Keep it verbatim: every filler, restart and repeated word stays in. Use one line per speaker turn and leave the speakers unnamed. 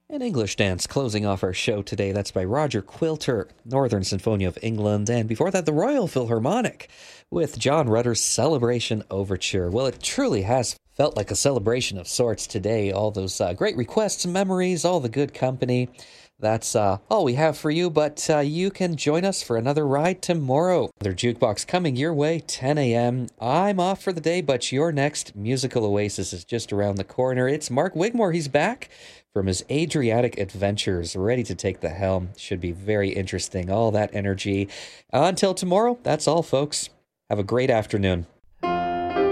An English dance closing off our show today. That's by Roger Quilter, Northern Symphony of England. And before that, the Royal Philharmonic with John Rutter's Celebration Overture. Well, it truly has felt like a celebration of sorts today. All those uh, great requests, memories, all the good company. That's uh, all we have for you, but uh, you can join us for another ride tomorrow. Another Jukebox coming your way, ten a.m. I'm off for the day, but your next musical oasis is just around the corner. It's Mark Wigmore. He's back from his Adriatic adventures, ready to take the helm. Should be very interesting, all that energy. Uh, until tomorrow, that's all, folks. Have a great afternoon.